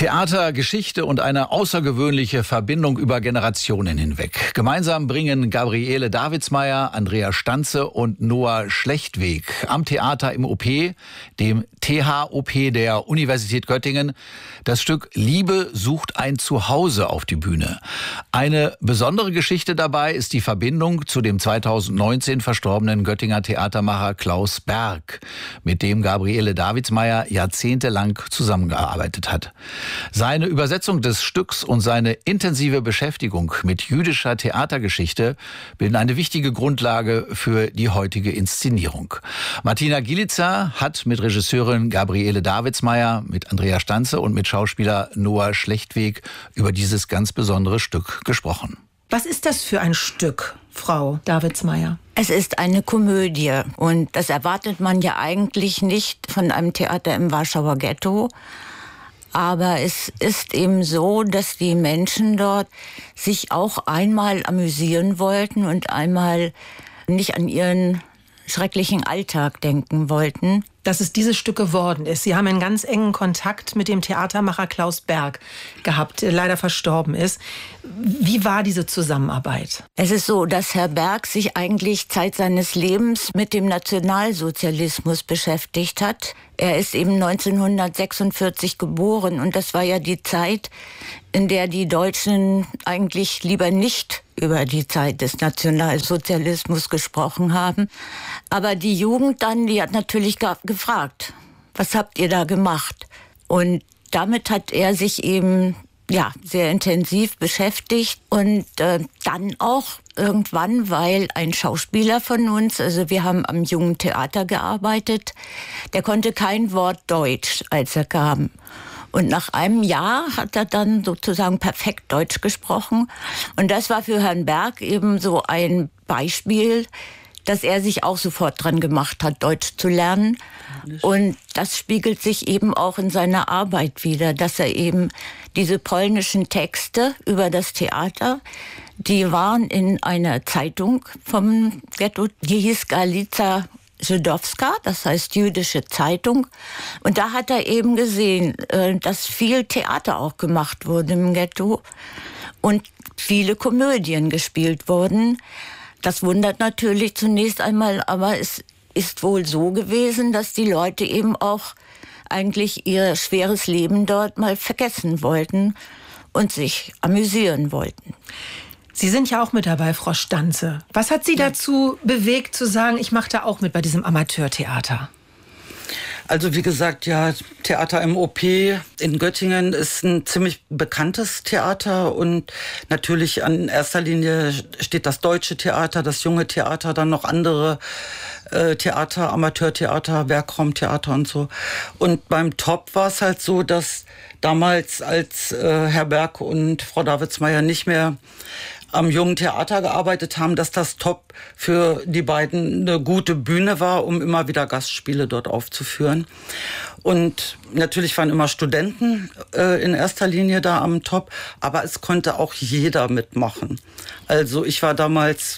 Theater, Geschichte und eine außergewöhnliche Verbindung über Generationen hinweg. Gemeinsam bringen Gabriele Davidsmeier, Andrea Stanze und Noah Schlechtweg am Theater im OP, dem THOP der Universität Göttingen, das Stück Liebe sucht ein Zuhause auf die Bühne. Eine besondere Geschichte dabei ist die Verbindung zu dem 2019 verstorbenen Göttinger Theatermacher Klaus Berg, mit dem Gabriele Davidsmeier jahrzehntelang zusammengearbeitet hat. Seine Übersetzung des Stücks und seine intensive Beschäftigung mit jüdischer Theatergeschichte bilden eine wichtige Grundlage für die heutige Inszenierung. Martina Gilica hat mit Regisseurin Gabriele Davidsmeier, mit Andrea Stanze und mit Schauspieler Noah Schlechtweg über dieses ganz besondere Stück gesprochen. Was ist das für ein Stück, Frau Davidsmeier? Es ist eine Komödie und das erwartet man ja eigentlich nicht von einem Theater im Warschauer Ghetto. Aber es ist eben so, dass die Menschen dort sich auch einmal amüsieren wollten und einmal nicht an ihren schrecklichen Alltag denken wollten. Dass es dieses Stück geworden ist. Sie haben einen ganz engen Kontakt mit dem Theatermacher Klaus Berg gehabt, der leider verstorben ist. Wie war diese Zusammenarbeit? Es ist so, dass Herr Berg sich eigentlich Zeit seines Lebens mit dem Nationalsozialismus beschäftigt hat. Er ist eben 1946 geboren und das war ja die Zeit, in der die Deutschen eigentlich lieber nicht über die Zeit des Nationalsozialismus gesprochen haben. Aber die Jugend dann, die hat natürlich gefragt, was habt ihr da gemacht? Und damit hat er sich eben sehr intensiv beschäftigt und dann auch irgendwann, weil ein Schauspieler von uns, also wir haben am Jungen Theater gearbeitet, der konnte kein Wort Deutsch, als er kam. Und nach einem Jahr hat er dann sozusagen perfekt Deutsch gesprochen. Und das war für Herrn Berg eben so ein Beispiel, dass er sich auch sofort dran gemacht hat, Deutsch zu lernen. Und das spiegelt sich eben auch in seiner Arbeit wider, dass er eben diese polnischen Texte über das Theater, die waren in einer Zeitung vom Ghetto, die hieß Galica Żydowska, das heißt jüdische Zeitung. Und da hat er eben gesehen, dass viel Theater auch gemacht wurde im Ghetto und viele Komödien gespielt wurden. Das wundert natürlich zunächst einmal, aber es ist wohl so gewesen, dass die Leute eben auch eigentlich ihr schweres Leben dort mal vergessen wollten und sich amüsieren wollten. Sie sind ja auch mit dabei, Frau Stanze. Was hat Sie dazu bewegt, zu sagen, ich mache da auch mit bei diesem Amateurtheater? Also wie gesagt, ja, Theater im OP in Göttingen ist ein ziemlich bekanntes Theater und natürlich in erster Linie steht das Deutsche Theater, das Junge Theater, dann noch andere Theater, Amateurtheater, Werkraumtheater und so. Und beim Top war es halt so, dass damals, als Herr Berg und Frau Davidsmeier nicht mehr am Jungen Theater gearbeitet haben, dass das Top für die beiden eine gute Bühne war, um immer wieder Gastspiele dort aufzuführen. Und natürlich waren immer Studenten in erster Linie da am Top, aber es konnte auch jeder mitmachen. Also ich war damals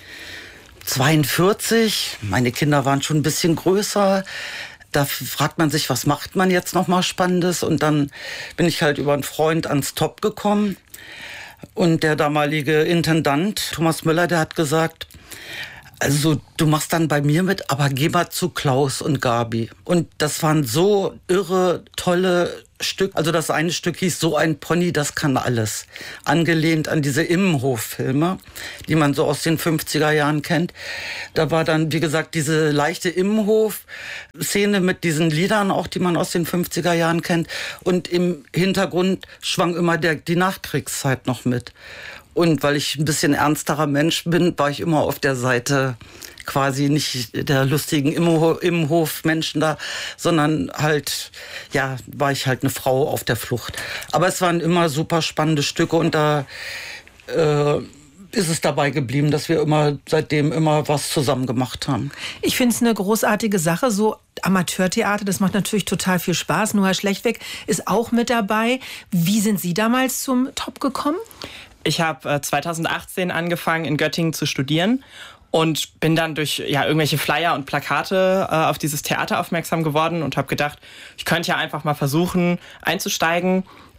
42, meine Kinder waren schon ein bisschen größer. Da fragt man sich, was macht man jetzt noch mal Spannendes? Und dann bin ich halt über einen Freund ans Top gekommen. Und der damalige Intendant, Thomas Müller, der hat gesagt, also du machst dann bei mir mit, aber geh mal zu Klaus und Gabi. Und das waren so irre, tolle Stück. Also das eine Stück hieß So ein Pony, das kann alles. Angelehnt an diese Immenhof-Filme, die man so aus den 50er Jahren kennt. Da war dann, wie gesagt, diese leichte Immenhof-Szene mit diesen Liedern auch, die man aus den 50er Jahren kennt. Und im Hintergrund schwang immer die Nachkriegszeit noch mit. Und weil ich ein bisschen ernsterer Mensch bin, war ich immer auf der Seite quasi nicht der lustigen Immenhof-Menschen da, sondern halt, ja, war ich halt eine Frau auf der Flucht. Aber es waren immer super spannende Stücke und da ist es dabei geblieben, dass wir seitdem immer was zusammen gemacht haben. Ich finde es eine großartige Sache, so Amateurtheater, das macht natürlich total viel Spaß. Noah Schlechtweg ist auch mit dabei. Wie sind Sie damals zum Top gekommen? Ich habe 2018 angefangen, in Göttingen zu studieren und bin dann durch irgendwelche Flyer und Plakate auf dieses Theater aufmerksam geworden und habe gedacht, ich könnte ja einfach mal versuchen einzusteigen.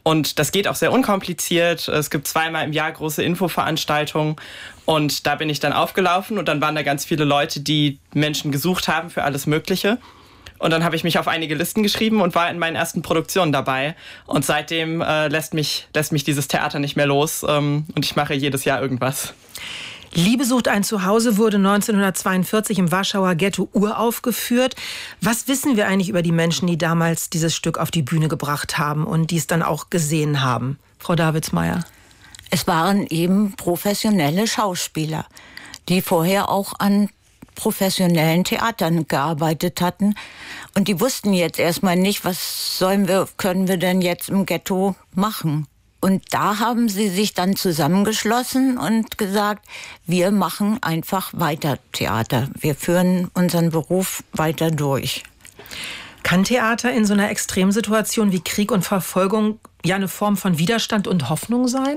Und das geht auch sehr unkompliziert. Es gibt 2-mal im Jahr große Infoveranstaltungen. Und da bin ich dann aufgelaufen und dann waren da ganz viele Leute, die Menschen gesucht haben für alles Mögliche. Und dann habe ich mich auf einige Listen geschrieben und war in meinen ersten Produktionen dabei. Und seitdem lässt mich dieses Theater nicht mehr los. Und ich mache jedes Jahr irgendwas. Liebe sucht ein Zuhause wurde 1942 im Warschauer Ghetto uraufgeführt. Was wissen wir eigentlich über die Menschen, die damals dieses Stück auf die Bühne gebracht haben und die es dann auch gesehen haben? Frau Davidsmeier. Es waren eben professionelle Schauspieler, die vorher auch an professionellen Theatern gearbeitet hatten. Und die wussten jetzt erstmal nicht, was können wir denn jetzt im Ghetto machen? Und da haben sie sich dann zusammengeschlossen und gesagt, wir machen einfach weiter Theater. Wir führen unseren Beruf weiter durch. Kann Theater in so einer Extremsituation wie Krieg und Verfolgung ja eine Form von Widerstand und Hoffnung sein?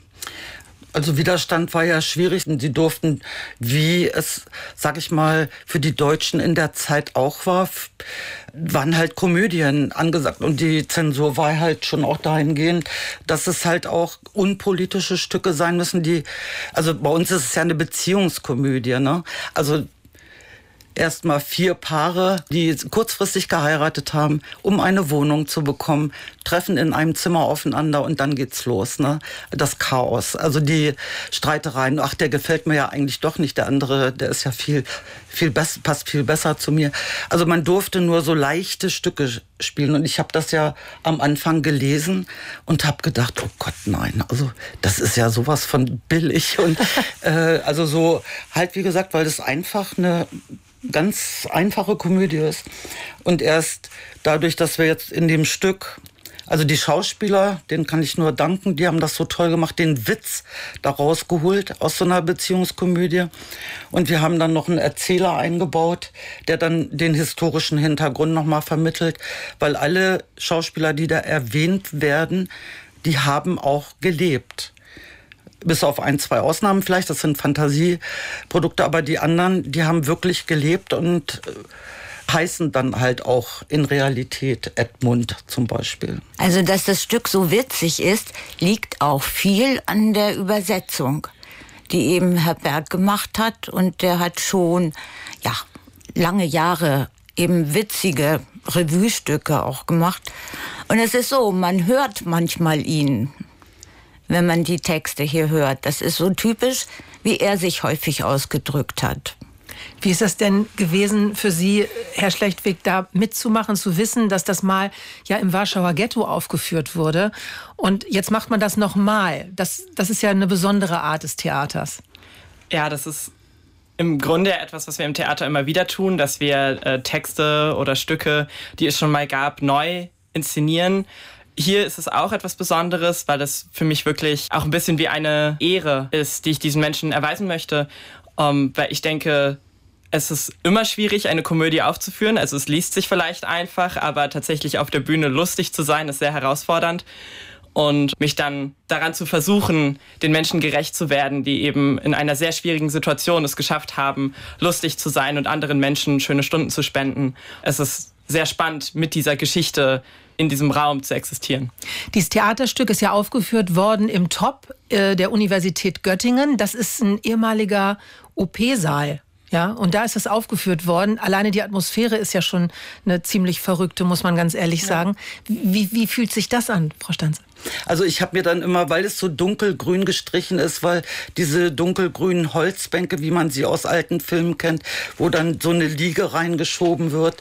Also Widerstand war ja schwierig und sie durften, wie es, sag ich mal, für die Deutschen in der Zeit auch war, waren halt Komödien angesagt und die Zensur war halt schon auch dahingehend, dass es halt auch unpolitische Stücke sein müssen, also bei uns ist es ja eine Beziehungskomödie, ne? Also erstmal 4 Paare, die kurzfristig geheiratet haben, um eine Wohnung zu bekommen, treffen in einem Zimmer aufeinander und dann geht's los, ne? Das Chaos, also die Streitereien. Ach, der gefällt mir ja eigentlich doch nicht, der andere, der ist ja passt viel besser zu mir. Also man durfte nur so leichte Stücke spielen und ich habe das ja am Anfang gelesen und habe gedacht, oh Gott, nein, also das ist ja sowas von billig und also so halt wie gesagt, weil das einfach eine ganz einfache Komödie ist. Und erst dadurch, dass wir jetzt in dem Stück, also die Schauspieler, denen kann ich nur danken, die haben das so toll gemacht, den Witz daraus geholt aus so einer Beziehungskomödie. Und wir haben dann noch einen Erzähler eingebaut, der dann den historischen Hintergrund nochmal vermittelt, weil alle Schauspieler, die da erwähnt werden, die haben auch gelebt. Bis auf 1, 2 Ausnahmen vielleicht, das sind Fantasieprodukte, aber die anderen, die haben wirklich gelebt und heißen dann halt auch in Realität Edmund zum Beispiel. Also, dass das Stück so witzig ist, liegt auch viel an der Übersetzung, die eben Herr Berg gemacht hat. Und der hat schon, ja, lange Jahre eben witzige Revue-Stücke auch gemacht. Und es ist so, man hört manchmal ihn, wenn man die Texte hier hört. Das ist so typisch, wie er sich häufig ausgedrückt hat. Wie ist das denn gewesen für Sie, Herr Schlechtweg, da mitzumachen, zu wissen, dass das mal ja im Warschauer Ghetto aufgeführt wurde und jetzt macht man das nochmal? Das ist ja eine besondere Art des Theaters. Ja, das ist im Grunde etwas, was wir im Theater immer wieder tun, dass wir Texte oder Stücke, die es schon mal gab, neu inszenieren. Hier ist es auch etwas Besonderes, weil es für mich wirklich auch ein bisschen wie eine Ehre ist, die ich diesen Menschen erweisen möchte. Weil ich denke, es ist immer schwierig, eine Komödie aufzuführen. Also es liest sich vielleicht einfach, aber tatsächlich auf der Bühne lustig zu sein, ist sehr herausfordernd. Und mich dann daran zu versuchen, den Menschen gerecht zu werden, die eben in einer sehr schwierigen Situation es geschafft haben, lustig zu sein und anderen Menschen schöne Stunden zu spenden. Es ist sehr spannend, mit dieser Geschichte in diesem Raum zu existieren. Dieses Theaterstück ist ja aufgeführt worden im TOP der Universität Göttingen. Das ist ein ehemaliger OP-Saal. Ja, und da ist es aufgeführt worden. Alleine die Atmosphäre ist ja schon eine ziemlich verrückte, muss man ganz ehrlich sagen. Wie fühlt sich das an, Frau Stanze? Also ich habe mir dann immer, weil es so dunkelgrün gestrichen ist, weil diese dunkelgrünen Holzbänke, wie man sie aus alten Filmen kennt, wo dann so eine Liege reingeschoben wird.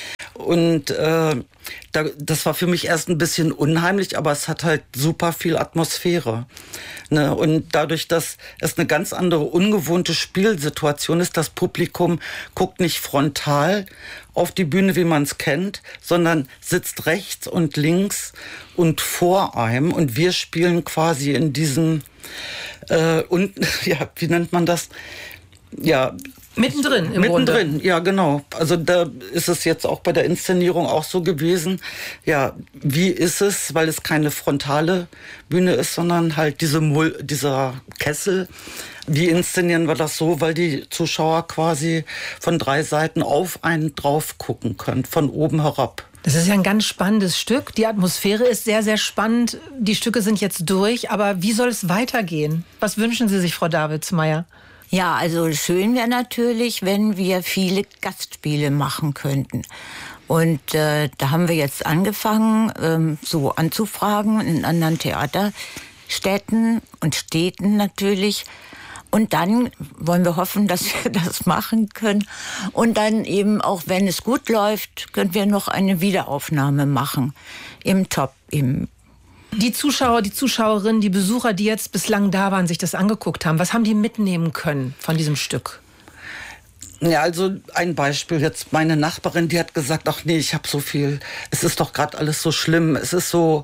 Und das war für mich erst ein bisschen unheimlich, aber es hat halt super viel Atmosphäre. Ne? Und dadurch, dass es eine ganz andere, ungewohnte Spielsituation ist, das Publikum guckt nicht frontal auf die Bühne, wie man es kennt, sondern sitzt rechts und links und vor einem. Und wir spielen quasi in diesem, ja, wie nennt man das? ja, Mittendrin im Grunde. Mittendrin, ja genau. Also da ist es jetzt auch bei der Inszenierung auch so gewesen. Ja, wie ist es, weil es keine frontale Bühne ist, sondern halt dieser Kessel. Wie inszenieren wir das so, weil die Zuschauer quasi von 3 Seiten auf einen drauf gucken können, von oben herab. Das ist ja ein ganz spannendes Stück. Die Atmosphäre ist sehr, sehr spannend. Die Stücke sind jetzt durch, aber wie soll es weitergehen? Was wünschen Sie sich, Frau Davidsmeier? Ja, also schön wäre natürlich, wenn wir viele Gastspiele machen könnten. Und da haben wir jetzt angefangen, so anzufragen in anderen Theaterstädten und Städten natürlich. Und dann wollen wir hoffen, dass wir das machen können. Und dann eben auch, wenn es gut läuft, können wir noch eine Wiederaufnahme machen im Top, Die Zuschauer, die Zuschauerinnen, die Besucher, die jetzt bislang da waren, sich das angeguckt haben, was haben die mitnehmen können von diesem Stück? Ja, also ein Beispiel jetzt. Meine Nachbarin, die hat gesagt, ach nee, ich habe so viel, es ist doch gerade alles so schlimm. Es ist so,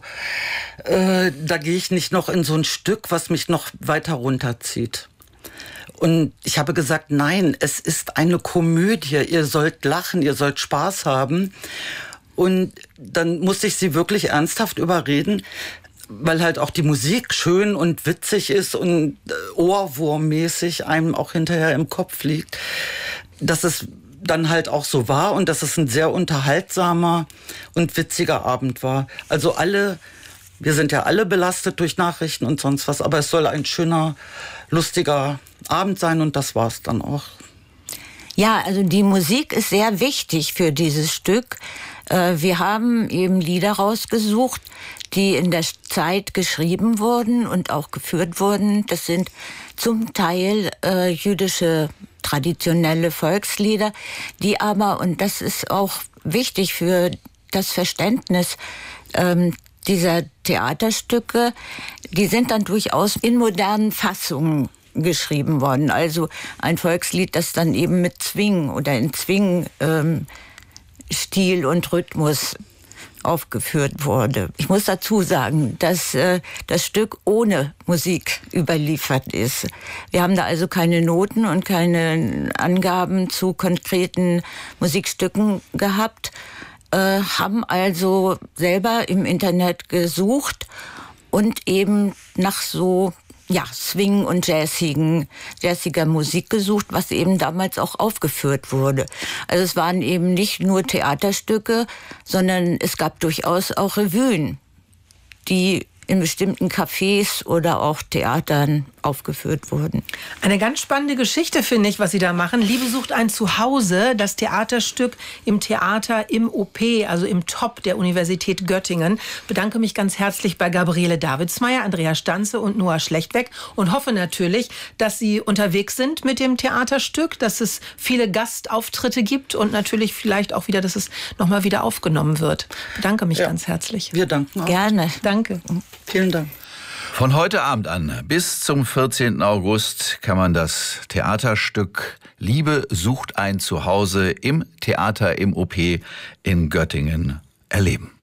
da gehe ich nicht noch in so ein Stück, was mich noch weiter runterzieht. Und ich habe gesagt, nein, es ist eine Komödie. Ihr sollt lachen, ihr sollt Spaß haben. Und dann musste ich sie wirklich ernsthaft überreden, weil halt auch die Musik schön und witzig ist und ohrwurmmäßig einem auch hinterher im Kopf liegt, dass es dann halt auch so war und dass es ein sehr unterhaltsamer und witziger Abend war. Also wir sind ja alle belastet durch Nachrichten und sonst was, aber es soll ein schöner, lustiger Abend sein und das war's dann auch. Ja, also die Musik ist sehr wichtig für dieses Stück. Wir haben eben Lieder rausgesucht, die in der Zeit geschrieben wurden und auch geführt wurden. Das sind zum Teil jüdische traditionelle Volkslieder, die aber, und das ist auch wichtig für das Verständnis dieser Theaterstücke, die sind dann durchaus in modernen Fassungen geschrieben worden. Also ein Volkslied, das dann eben mit Zwing oder in Zwing Stil und Rhythmus aufgeführt wurde. Ich muss dazu sagen, dass das Stück ohne Musik überliefert ist. Wir haben da also keine Noten und keine Angaben zu konkreten Musikstücken gehabt, haben also selber im Internet gesucht und eben nach so Swing und jazziger Musik gesucht, was eben damals auch aufgeführt wurde. Also es waren eben nicht nur Theaterstücke, sondern es gab durchaus auch Revuen, die in bestimmten Cafés oder auch Theatern aufgeführt wurden. Eine ganz spannende Geschichte, finde ich, was Sie da machen. Liebe sucht ein Zuhause, das Theaterstück im Theater im OP, also im Top der Universität Göttingen. Ich bedanke mich ganz herzlich bei Gabriele Davidsmeier, Andrea Stanze und Noah Schlechtweg und hoffe natürlich, dass Sie unterwegs sind mit dem Theaterstück, dass es viele Gastauftritte gibt und natürlich vielleicht auch wieder, dass es nochmal wieder aufgenommen wird. Ich bedanke mich ganz herzlich. Wir danken auch. Gerne. Danke. Vielen Dank. Von heute Abend an bis zum 14. August kann man das Theaterstück Liebe sucht ein Zuhause im Theater im OP in Göttingen erleben.